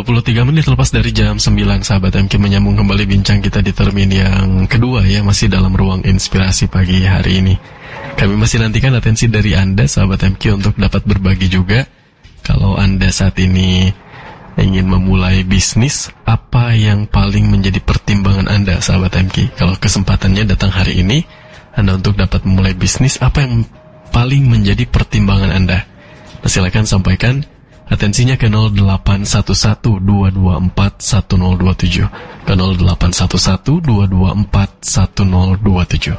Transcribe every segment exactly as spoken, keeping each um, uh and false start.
puluh tiga menit lepas dari jam sembilan, sahabat M K, menyambung kembali bincang kita di termin yang kedua ya, masih dalam ruang inspirasi pagi hari ini. Kami masih nantikan atensi dari Anda, sahabat M K, untuk dapat berbagi juga. Kalau Anda saat ini ingin memulai bisnis, apa yang paling menjadi pertimbangan Anda, sahabat M K? Kalau kesempatannya datang hari ini, Anda untuk dapat memulai bisnis, apa yang paling menjadi pertimbangan Anda? Nah, silakan sampaikan atensinya ke nol delapan satu satu dua dua empat satu nol dua tujuh, ke nol delapan satu satu dua dua empat satu nol dua tujuh.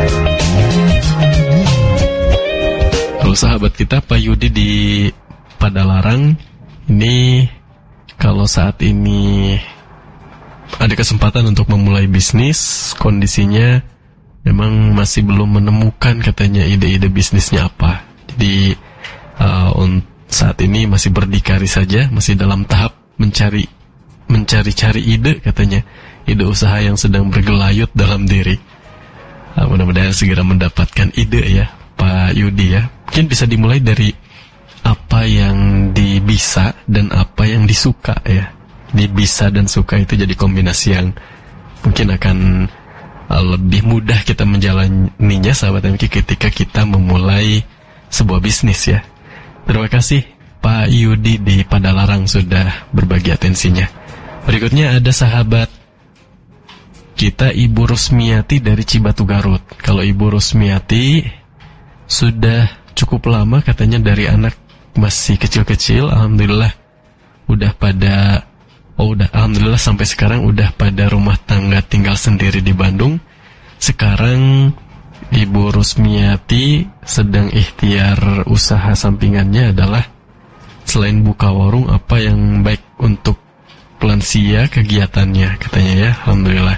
Kalau sahabat kita Pak Yudi di Padalarang, ini kalau saat ini ada kesempatan untuk memulai bisnis, kondisinya memang masih belum menemukan katanya ide-ide bisnisnya apa. Jadi uh, untuk saat ini masih berdikari saja, masih dalam tahap mencari mencari-cari ide katanya, ide usaha yang sedang bergelayut dalam diri. Nah, mudah-mudahan segera mendapatkan ide ya Pak Yudi ya. Mungkin bisa dimulai dari apa yang dibisa dan apa yang disuka ya. Di bisa dan suka itu jadi kombinasi yang mungkin akan uh, lebih mudah kita menjalaninya, sahabat M K, ketika kita memulai sebuah bisnis ya. Terima kasih Pak Yudi di Padalarang sudah berbagi atensinya. Berikutnya ada sahabat kita Ibu Rusmiati dari Cibatu Garut. Kalau Ibu Rusmiati sudah cukup lama katanya, dari anak masih kecil-kecil, alhamdulillah udah pada oh udah alhamdulillah sampai sekarang udah pada rumah tangga, tinggal sendiri di Bandung. Sekarang Ibu Rusmiati sedang ikhtiar usaha sampingannya adalah selain buka warung, apa yang baik untuk lansia kegiatannya katanya ya, alhamdulillah.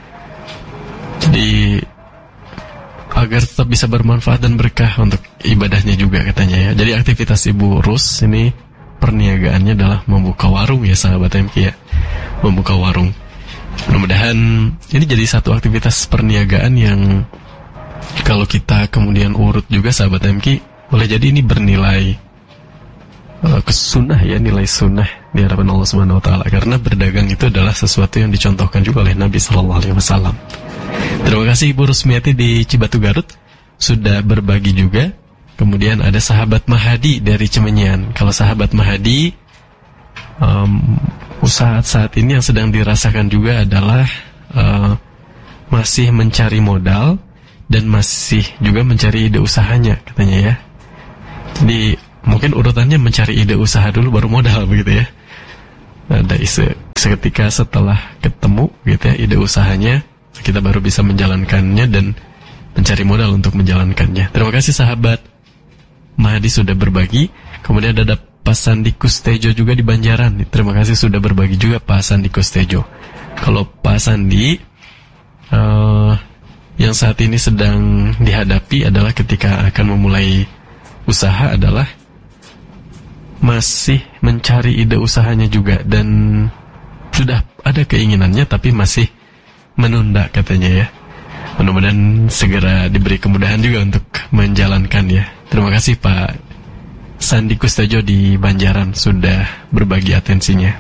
Jadi agar tetap bisa bermanfaat dan berkah untuk ibadahnya juga katanya ya. Jadi aktivitas Ibu Rus ini perniagaannya adalah membuka warung ya, sahabat M K ya, membuka warung. Mudah-mudahan ini jadi satu aktivitas perniagaan yang kalau kita kemudian urut juga, sahabat M K, boleh jadi ini bernilai uh, kesunnah ya, nilai sunnah di hadapan Allah Subhanahu Wa Taala. Karena berdagang itu adalah sesuatu yang dicontohkan juga oleh Nabi Sallallahu Alaihi Wasallam. Terima kasih Ibu Rusmiati di Cibatu Garut sudah berbagi juga. Kemudian ada sahabat Mahadi dari Cemenyan. Kalau sahabat Mahadi, um, usaha saat ini yang sedang dirasakan juga adalah uh, masih mencari modal dan masih juga mencari ide usahanya katanya ya. Jadi mungkin urutannya mencari ide usaha dulu baru modal begitu ya. Ada isu seketika setelah ketemu gitu ya ide usahanya, kita baru bisa menjalankannya dan mencari modal untuk menjalankannya. Terima kasih sahabat Mahdi sudah berbagi. Kemudian ada Pak Sandi Kustejo juga di Banjaran. Terima kasih sudah berbagi juga Pak Sandi Kustejo. Kalau Pak Sandi uh, yang saat ini sedang dihadapi adalah ketika akan memulai usaha adalah masih mencari ide usahanya juga, dan sudah ada keinginannya tapi masih menunda katanya ya. Mudah-mudahan segera diberi kemudahan juga untuk menjalankan ya. Terima kasih Pak Sandi Kustejo di Banjaran sudah berbagi atensinya.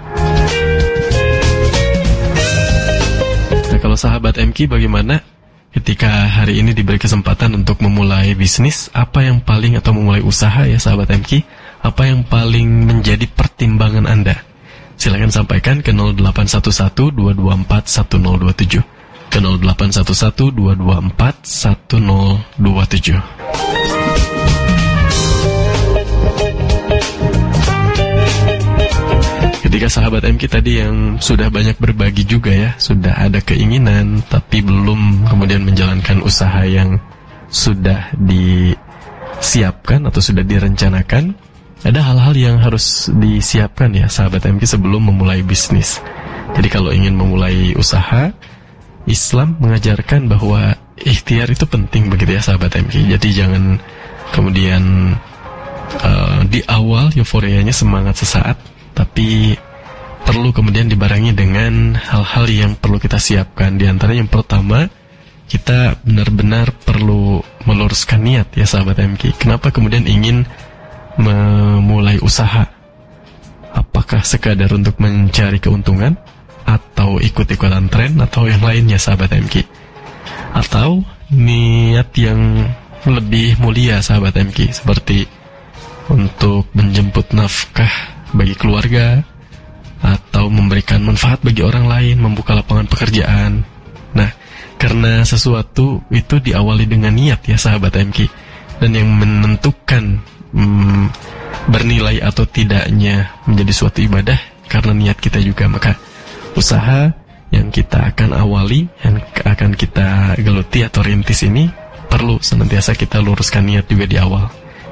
Nah, kalau sahabat M K bagaimana ketika hari ini diberi kesempatan untuk memulai bisnis, apa yang paling atau memulai usaha ya sahabat M K, apa yang paling menjadi pertimbangan Anda? Silakan sampaikan ke nol delapan satu satu dua dua empat satu nol dua tujuh, ke nol delapan satu satu dua dua empat satu nol dua tujuh. Ketika sahabat M K tadi yang sudah banyak berbagi juga ya, sudah ada keinginan tapi belum kemudian menjalankan usaha yang sudah disiapkan atau sudah direncanakan, ada hal-hal yang harus disiapkan ya sahabat M K sebelum memulai bisnis. Jadi kalau ingin memulai usaha, Islam mengajarkan bahwa ikhtiar itu penting begitu ya sahabat M K. Jadi jangan kemudian uh, di awal euforianya semangat sesaat, tapi perlu kemudian dibarengi dengan hal-hal yang perlu kita siapkan. Di antara yang pertama, kita benar-benar perlu meluruskan niat ya sahabat M K. Kenapa kemudian ingin memulai usaha? Apa apakah sekadar untuk mencari keuntungan, atau ikut-ikutan tren, atau yang lainnya sahabat M K, atau niat yang lebih mulia sahabat M K, seperti untuk menjemput nafkah bagi keluarga, atau memberikan manfaat bagi orang lain, membuka lapangan pekerjaan. Nah, karena sesuatu itu diawali dengan niat ya sahabat M K, dan yang menentukan hmm, bernilai atau tidaknya menjadi suatu ibadah karena niat kita juga. Maka usaha yang kita akan awali, yang akan kita geluti atau rintis ini perlu senantiasa kita luruskan niat juga di awal.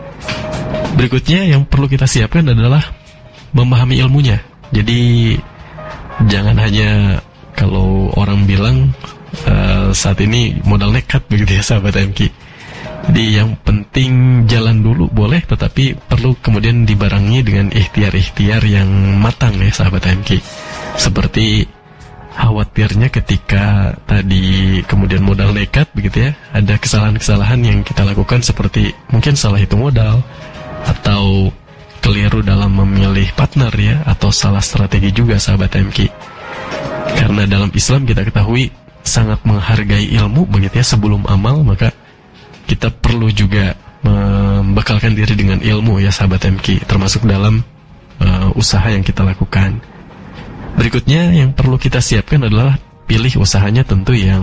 Berikutnya yang perlu kita siapkan adalah memahami ilmunya. Jadi jangan hanya kalau orang bilang uh, saat ini modal nekat begitu ya sahabat M K. Jadi yang penting jalan dulu boleh, tetapi perlu kemudian dibarengi dengan ikhtiar-ikhtiar yang matang ya sahabat M K. Seperti khawatirnya ketika tadi kemudian modal nekat begitu ya, ada kesalahan-kesalahan yang kita lakukan seperti mungkin salah hitung modal, atau keliru dalam memilih partner ya, atau salah strategi juga sahabat M K. Karena dalam Islam kita ketahui sangat menghargai ilmu begitu ya sebelum amal, maka kita perlu juga membekalkan diri dengan ilmu ya sahabat M K, termasuk dalam uh, usaha yang kita lakukan. Berikutnya yang perlu kita siapkan adalah pilih usahanya tentu yang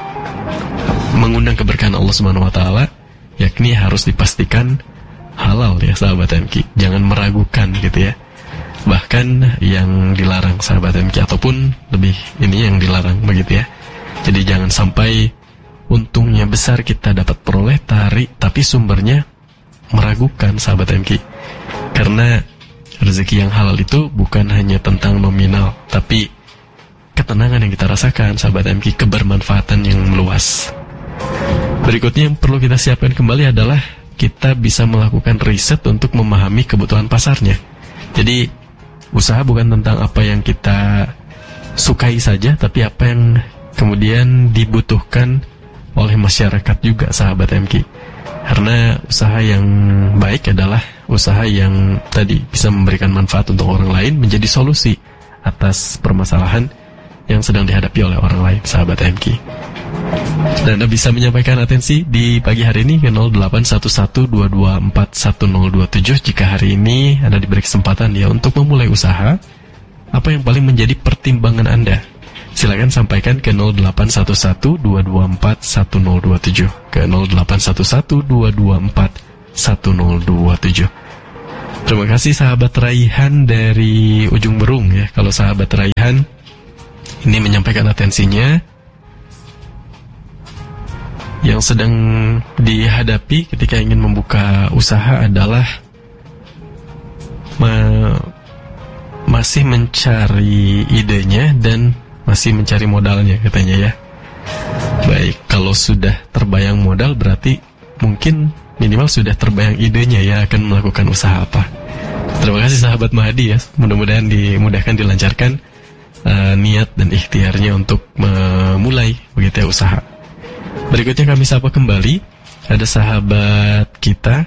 mengundang keberkahan Allah Subhanahu wa taala, yakni harus dipastikan halal ya sahabat M K. Jangan meragukan gitu ya. Bahkan yang dilarang sahabat M K, ataupun lebih ini yang dilarang begitu ya. Jadi jangan sampai untungnya besar kita dapat peroleh tari, tapi sumbernya meragukan sahabat M K. Karena rezeki yang halal itu bukan hanya tentang nominal, tapi ketenangan yang kita rasakan sahabat M K, kebermanfaatan yang meluas. Berikutnya yang perlu kita siapkan kembali adalah kita bisa melakukan riset untuk memahami kebutuhan pasarnya. Jadi usaha bukan tentang apa yang kita sukai saja, tapi apa yang kemudian dibutuhkan oleh masyarakat juga sahabat M K. Karena usaha yang baik adalah usaha yang tadi bisa memberikan manfaat untuk orang lain, menjadi solusi atas permasalahan yang sedang dihadapi oleh orang lain sahabat M K. Dan Anda bisa menyampaikan atensi di pagi hari ini ke nol delapan satu satu dua dua empat satu nol dua tujuh. Jika hari ini Anda diberi kesempatan ya untuk memulai usaha, apa yang paling menjadi pertimbangan Anda? Silakan sampaikan ke nol delapan satu satu dua dua empat satu nol dua tujuh, ke nol delapan satu satu dua dua empat satu nol dua tujuh. Terima kasih sahabat Raihan dari Ujung Berung ya. Kalau sahabat Raihan ini menyampaikan atensinya, yang sedang dihadapi ketika ingin membuka usaha adalah ma- masih mencari idenya dan masih mencari modalnya katanya ya. Baik, kalau sudah terbayang modal berarti mungkin minimal sudah terbayang idenya ya akan melakukan usaha apa. Terima kasih sahabat Mahdi ya. Mudah-mudahan dimudahkan, dilancarkan uh, niat dan ikhtiarnya untuk memulai begitu ya usaha. Berikutnya kami sapa kembali, ada sahabat kita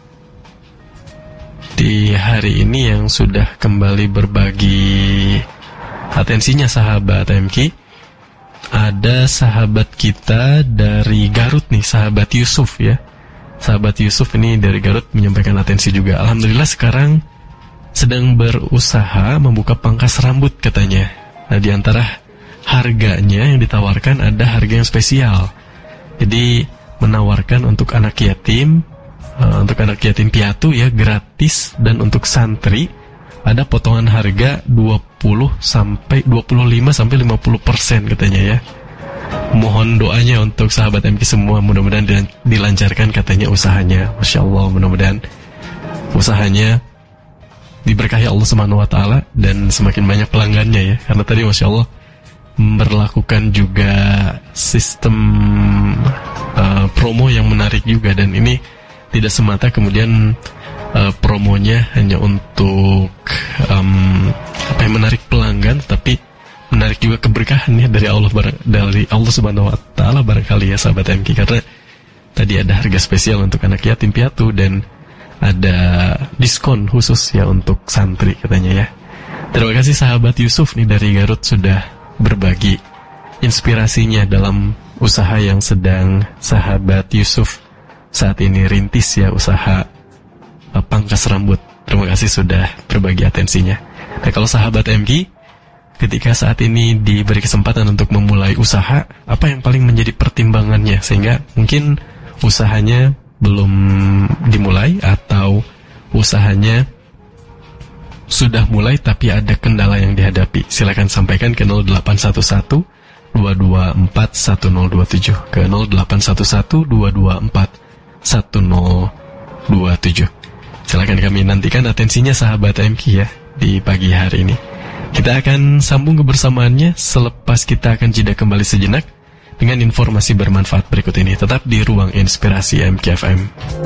di hari ini yang sudah kembali berbagi atensinya sahabat M K. Ada sahabat kita dari Garut nih, sahabat Yusuf ya. Sahabat Yusuf ini dari Garut menyampaikan atensi juga. Alhamdulillah sekarang sedang berusaha membuka pangkas rambut katanya. Nah, di antara harganya yang ditawarkan ada harga yang spesial. Jadi menawarkan untuk anak yatim, uh, untuk anak yatim piatu ya gratis, dan untuk santri ada potongan harga dua puluh sampai dua puluh lima sampai lima puluh persen katanya ya. Mohon doanya untuk sahabat M K semua, mudah-mudahan dilancarkan katanya usahanya. Masya Allah, mudah-mudahan usahanya diberkahi Allah Subhanahu wa taala dan semakin banyak pelanggannya ya. Karena tadi Masya Allah memberlakukan juga sistem uh, promo yang menarik juga, dan ini tidak semata kemudian uh, promonya hanya untuk um, apa yang menarik pelanggan, tapi menarik juga keberkahan ya dari Allah dari Allah Subhanahu wa taala barangkali ya sahabat M K. Karena tadi ada harga spesial untuk anak yatim piatu dan ada diskon khusus ya untuk santri katanya ya. Terima kasih sahabat Yusuf nih dari Garut sudah berbagi inspirasinya dalam usaha yang sedang sahabat Yusuf saat ini rintis ya, usaha uh, pangkas rambut. Terima kasih sudah berbagi atensinya. Nah, kalau sahabat M G, ketika saat ini diberi kesempatan untuk memulai usaha, apa yang paling menjadi pertimbangannya sehingga mungkin usahanya belum dimulai atau usahanya sudah mulai tapi ada kendala yang dihadapi? Silakan sampaikan ke nol delapan satu satu dua dua empat satu nol dua tujuh, ke nol delapan satu satu dua dua empat satu nol dua tujuh. Silakan kami nantikan atensinya sahabat M K ya di pagi hari ini. Kita akan sambung kebersamaannya selepas kita akan jeda kembali sejenak dengan informasi bermanfaat berikut ini. Tetap di Ruang Inspirasi M K F M.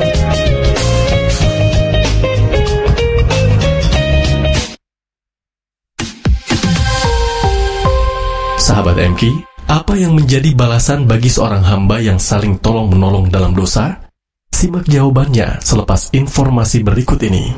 Sahabat M K, apa yang menjadi balasan bagi seorang hamba yang saling tolong-menolong dalam dosa? Simak jawabannya selepas informasi berikut ini.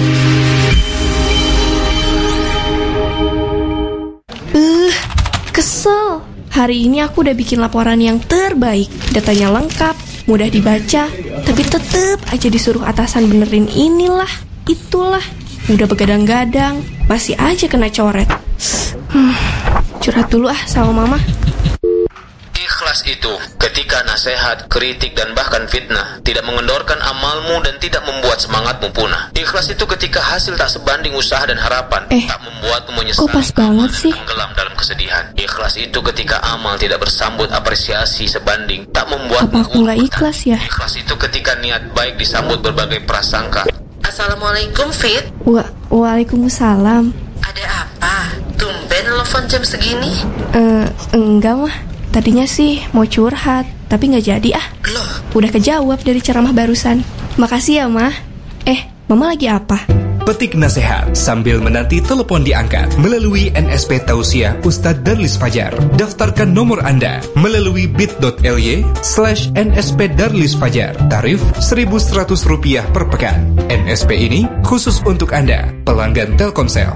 Uh, kesel. Hari ini aku udah bikin laporan yang terbaik. Datanya lengkap, mudah dibaca, tapi tetep aja disuruh atasan benerin inilah, itulah. Udah begadang-gadang, masih aja kena coret. Hmm, curhat dulu ah sama mama. Ikhlas itu ketika nasihat, kritik, dan bahkan fitnah tidak mengendorkan amalmu dan tidak membuat semangatmu punah. Ikhlas itu ketika hasil tak sebanding usaha dan harapan, eh, tak membuatmu menyesal, kok pas banget sih? tenggelam dalam kesedihan. Ikhlas itu ketika amal tidak bersambut apresiasi sebanding, tak membuat apa aku nggak ikhlas ya? Ikhlas itu ketika niat baik disambut berbagai prasangka. Assalamualaikum, Fit. Wa Waalaikumsalam. Ada apa? Tumben telepon jam segini? Eh, enggak mah. Tadinya sih mau curhat, tapi nggak jadi ah. Loh? Udah kejawab dari ceramah barusan. Makasih ya, Mah. Eh, Mama lagi apa? Petik nasihat sambil menanti telepon diangkat melalui N S P Tausiah Ustadz Darlis Fajar. Daftarkan nomor Anda melalui bit.ly slash nsp Darlis Fajar. Tarif seribu seratus rupiah per pekan. N S P ini khusus untuk Anda, pelanggan Telkomsel.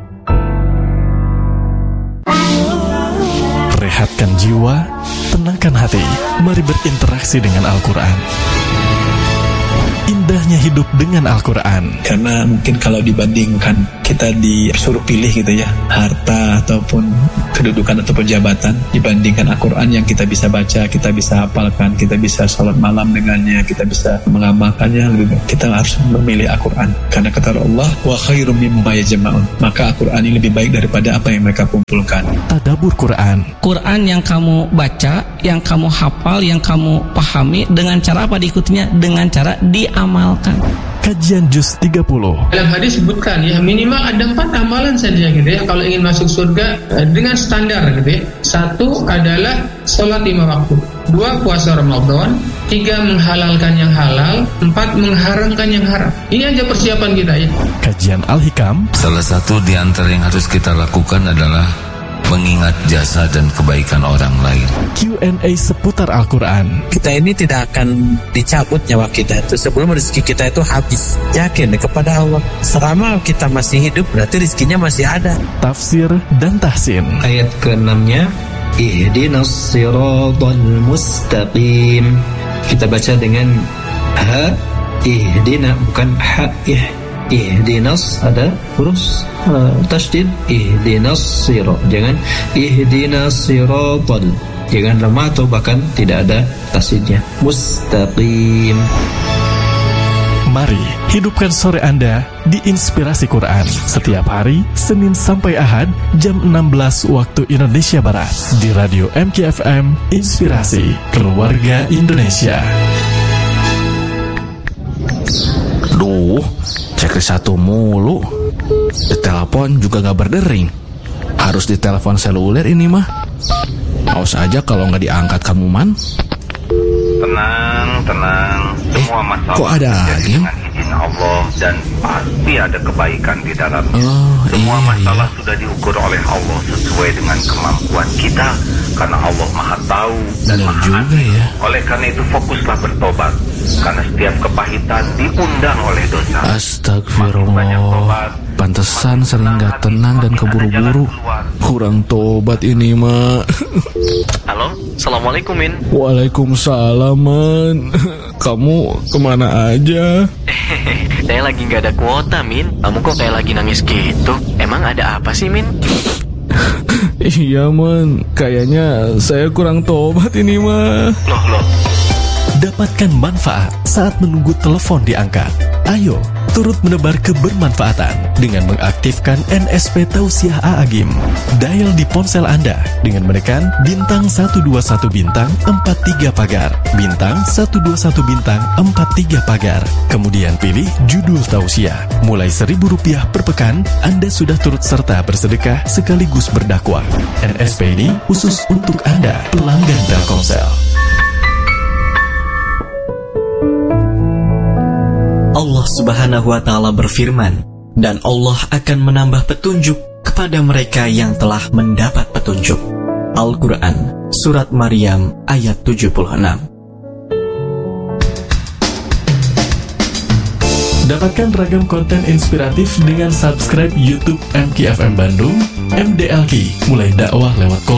Rehatkan jiwa, tenangkan hati. Mari berinteraksi dengan Al-Quran. Indahnya hidup dengan Al-Quran. Karena mungkin kalau dibandingkan kita disuruh pilih gitu ya, harta ataupun kedudukan ataupun jabatan, dibandingkan Al-Quran yang kita bisa baca, kita bisa hafalkan, kita bisa sholat malam dengannya, kita bisa mengamalkannya, lebih baik kita harus memilih Al-Quran. Karena kata Allah, wa khairum mimma yajma'un, maka Al-Quran ini lebih baik daripada apa yang mereka kumpulkan. Tadabbur Quran. Quran yang kamu baca, yang kamu hafal, yang kamu pahami, dengan cara apa diikutinya? Dengan cara diamalkan. Kajian Juz tiga puluh. Dalam hadis sebutkan ya, minimal ada empat amalan saja gitu ya kalau ingin masuk surga dengan standar gitu ya. Satu adalah sholat lima waktu, dua puasa Ramadan, tiga menghalalkan yang halal, empat mengharamkan yang haram. Ini aja persiapan kita ya. Kajian Al-Hikam. Salah satu di antara yang harus kita lakukan adalah mengingat jasa dan kebaikan orang lain. Q and A seputar Al-Quran. Kita ini tidak akan dicabut nyawa kita itu sebelum rezeki kita itu habis. Yakin kepada Allah, selama kita masih hidup berarti rezekinya masih ada. Tafsir dan tahsin. Ayat keenamnya, ihdinas siratal mustaqim. Kita baca dengan ha, ihdina, bukan ha, ih. Ihdinas ada huruf uh, tasydid, ihdinas sirat, jangan ihdinas siratal, jangan lemah atau bahkan tidak ada tasydidnya. Mustaqim. Mari hidupkan sore Anda di Inspirasi Quran setiap hari Senin sampai Ahad jam enam belas waktu Indonesia Barat di Radio M K F M Inspirasi Keluarga Indonesia. Duh, cek satu mulu. Di telepon juga gak berdering. Harus di telepon seluler ini mah. Awas aja kalau gak diangkat kamu man. Tenang, tenang. Semua masalah kok ada lagi? dengan izin Allah dan pasti ada kebaikan di dalamnya. Oh Semua iya, masalah iya. sudah diukur oleh Allah sesuai dengan kemampuan kita, karena Allah Maha Tahu dan Benar Maha juga Adil. ya. Oleh karena itu fokuslah bertobat, karena setiap kepahitan diundang oleh dosa. Astagfirullah. Pantesan sering gak tenang dan keburu-buru. Kurang tobat ini mah. Halo, Assalamualaikum Min. Waalaikumsalam man. Kamu kemana aja? Saya lagi nggak ada kuota Min. Kamu kok kayak lagi nangis gitu? Emang ada apa sih Min? Iya man, kayaknya saya kurang tobat ini mah. Loh loh. Dapatkan manfaat saat menunggu telepon diangkat. Ayo, turut menebar kebermanfaatan dengan mengaktifkan N S P Tausiah A'agim. Dial di ponsel Anda dengan menekan bintang satu dua satu bintang empat tiga pagar, bintang satu dua satu bintang empat tiga pagar. Kemudian pilih judul tausiah. Mulai seribu rupiah per pekan, Anda sudah turut serta bersedekah sekaligus berdakwah. N S P ini khusus untuk Anda, pelanggan Telkomsel. Allah Subhanahu wa Ta'ala berfirman, dan Allah akan menambah petunjuk kepada mereka yang telah mendapat petunjuk. Al-Quran, Surat Maryam, ayat tujuh puluh enam. Dapatkan ragam konten inspiratif dengan subscribe YouTube M K F M Bandung, M D L K, mulai dakwah lewat